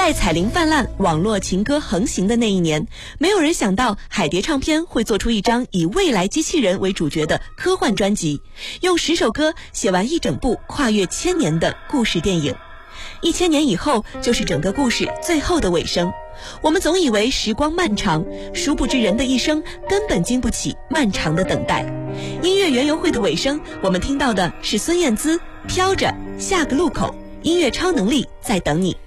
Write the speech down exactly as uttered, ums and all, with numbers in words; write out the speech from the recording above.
在彩铃泛滥、网络情歌横行的那一年，没有人想到海蝶唱片会做出一张以未来机器人为主角的科幻专辑，用十首歌写完一整部跨越千年的故事电影。一千年以后，就是整个故事最后的尾声。我们总以为时光漫长，殊不知人的一生根本经不起漫长的等待。音乐园游会的尾声，我们听到的是孙燕姿飘着下个路口，音乐超能力在等你。